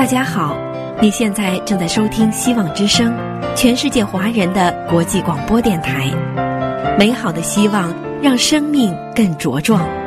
家好，你现在正在收听希望之声，全世界华人的国际广播电台。美好的希望让生命更茁壮。